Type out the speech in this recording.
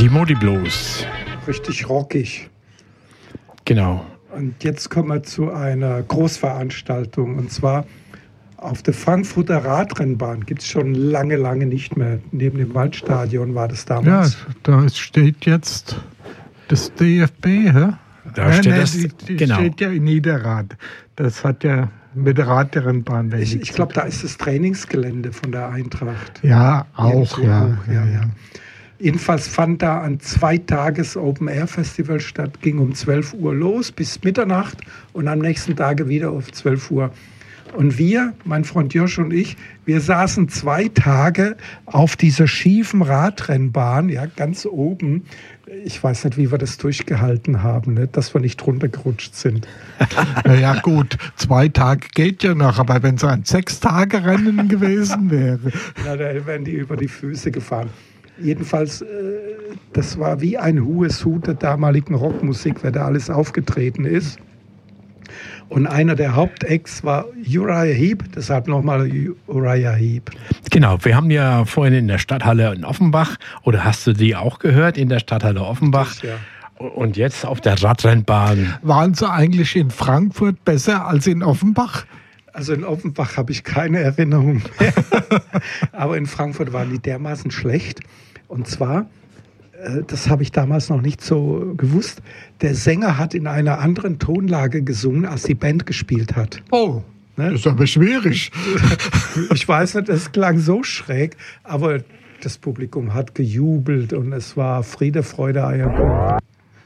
Die Modi Blues. Richtig rockig. Genau. Und jetzt kommen wir zu einer Großveranstaltung. Und zwar auf der Frankfurter Radrennbahn. Gibt es schon lange, lange nicht mehr. Neben dem Waldstadion war das damals. Ja, da steht jetzt das DFB, hä? Da steht das, die genau. steht ja in Niederrad. Das hat ja mit der Radrennbahn. Ich glaube, da ist das Trainingsgelände von der Eintracht. Ja, auch, ja. Jedenfalls fand da ein 2-Tages-Open-Air-Festival statt, ging um 12 Uhr los bis Mitternacht und am nächsten Tag wieder auf 12 Uhr. Und wir, mein Freund Josch und ich, wir saßen 2 Tage auf dieser schiefen Radrennbahn, ja, ganz oben. Ich weiß nicht, wie wir das durchgehalten haben, ne? Dass wir nicht runtergerutscht sind. Naja gut, 2 Tage geht ja noch, aber wenn es ein 6-Tage-Rennen gewesen wäre. Na, da wären die über die Füße gefahren. Jedenfalls, das war wie ein Who is Who der damaligen Rockmusik, wer da alles aufgetreten ist. Und einer der Hauptacts war Uriah Heep, deshalb nochmal Uriah Heep. Genau, wir haben ja vorhin in der Stadthalle in Offenbach, oder hast du die auch gehört, in der Stadthalle Offenbach? Ja. Und jetzt auf der Radrennbahn. Waren sie eigentlich in Frankfurt besser als in Offenbach? Also in Offenbach habe ich keine Erinnerung. Aber in Frankfurt waren die dermaßen schlecht. Und zwar, das habe ich damals noch nicht so gewusst, der Sänger hat in einer anderen Tonlage gesungen, als die Band gespielt hat. Oh, das ist aber schwierig. Ich weiß nicht, es klang so schräg, aber das Publikum hat gejubelt und es war Friede, Freude, Eierkuchen.